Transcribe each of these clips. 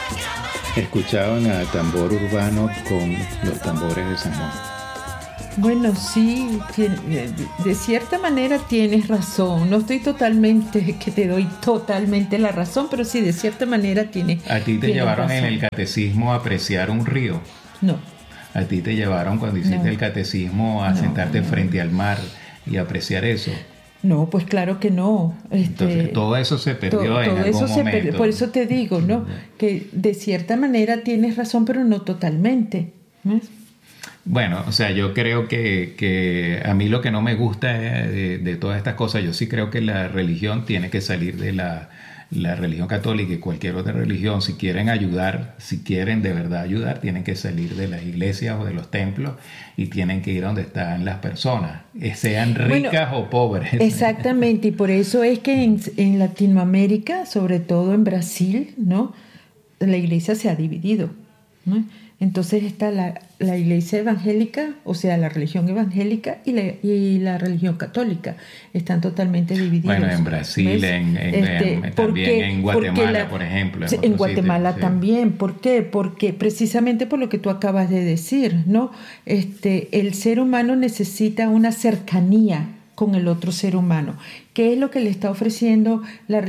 Escuchaban a Tambor Urbano con los tambores de San Juan. Bueno, sí, de cierta manera tienes razón. No estoy totalmente, que te doy totalmente la razón, pero sí, de cierta manera tienes. ¿A ti te llevaron en el catecismo a apreciar un río? No. ¿A ti te llevaron cuando hiciste el catecismo a sentarte frente al mar y apreciar eso? No, pues claro que no. Entonces, todo eso se perdió en algún momento. Por eso te digo, ¿no? Que de cierta manera tienes razón, pero no totalmente. ¿Ves? Bueno, o sea, yo creo que a mí lo que no me gusta de todas estas cosas, yo sí creo que la religión tiene que salir de la religión católica y cualquier otra religión. Si quieren ayudar, si quieren de verdad ayudar, tienen que salir de las iglesias o de los templos y tienen que ir donde están las personas, sean ricas o pobres. Exactamente, y por eso es que en Latinoamérica, sobre todo en Brasil, ¿no?, la iglesia se ha dividido, ¿no? Entonces está la iglesia evangélica, o sea, la religión evangélica y la religión católica. Están totalmente divididas. Bueno, en Brasil, también en Guatemala, por ejemplo. En Guatemala también. ¿Por qué? Porque precisamente por lo que tú acabas de decir, ¿no? El ser humano necesita una cercanía con el otro ser humano. ¿Qué es lo que le está ofreciendo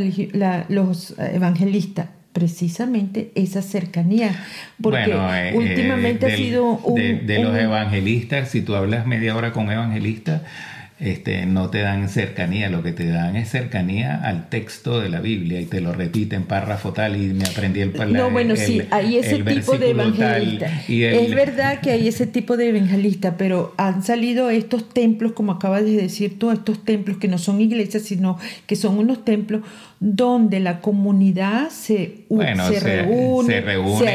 los evangelistas? Precisamente esa cercanía, porque últimamente ha sido de los evangelistas. Si tú hablas media hora con evangelistas, no te dan cercanía, lo que te dan es cercanía al texto de la Biblia y te lo repiten párrafo tal y me aprendí hay ese tipo de evangelista. Es verdad que hay ese tipo de evangelista, pero han salido estos templos, como acabas de decir tú, estos templos que no son iglesias, sino que son unos templos donde la comunidad se reúne, se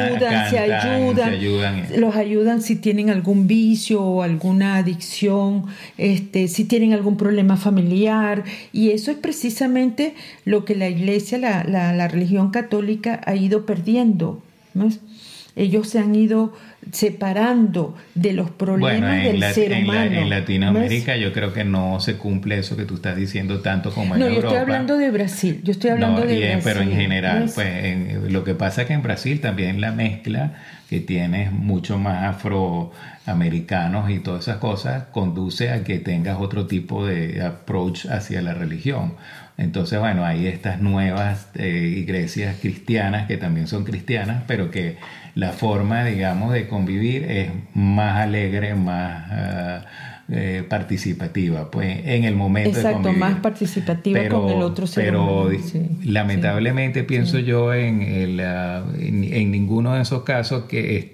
ayudan, los ayudan si tienen algún vicio o alguna adicción, si tienen algún problema familiar, y eso es precisamente lo que la iglesia, la religión católica ha ido perdiendo, ¿no? Ellos se han ido separando de los problemas del ser humano. En Latinoamérica, ¿ves? Yo creo que no se cumple eso que tú estás diciendo tanto como en Europa. No, yo estoy hablando de Brasil. Pero en general, pues lo que pasa es que en Brasil también la mezcla que tienes mucho más afroamericanos y todas esas cosas conduce a que tengas otro tipo de approach hacia la religión. Entonces, bueno, hay estas nuevas iglesias cristianas que también son cristianas, pero que la forma, digamos, de convivir es más alegre, más participativa, pues en el momento de convivir. Más participativa con el otro ser humano. Lamentablemente pienso yo en ninguno de esos casos que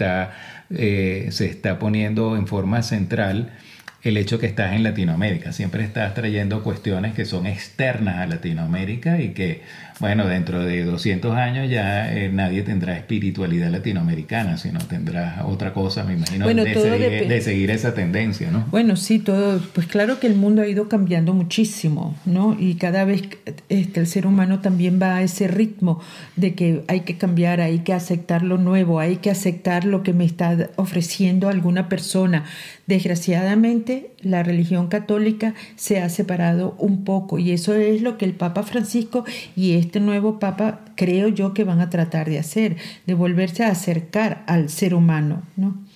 se está poniendo en forma central el hecho que estás en Latinoamérica. Siempre estás trayendo cuestiones que son externas a Latinoamérica y que, bueno, dentro de 200 años ya nadie tendrá espiritualidad latinoamericana, sino tendrá otra cosa, me imagino, de seguir esa tendencia, ¿no? Bueno, sí, todo, pues claro que el mundo ha ido cambiando muchísimo, ¿no? Y cada vez el ser humano también va a ese ritmo de que hay que cambiar, hay que aceptar lo nuevo, hay que aceptar lo que me está ofreciendo alguna persona. Desgraciadamente, la religión católica se ha separado un poco, y eso es lo que el Papa Francisco y este nuevo Papa creo yo que van a tratar de hacer, de volverse a acercar al ser humano, ¿no?